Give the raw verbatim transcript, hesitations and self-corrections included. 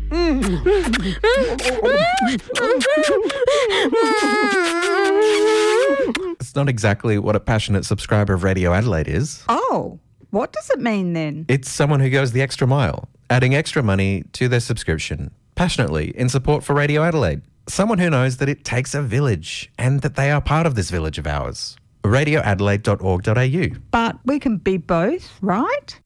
It's not exactly what a passionate subscriber of Radio Adelaide is. Oh, what does it mean then? It's someone who goes the extra mile, adding extra money to their subscription, passionately in support for Radio Adelaide. Someone who knows that it takes a village and that they are part of this village of ours. radio adelaide dot org dot a u. But we can be both, right?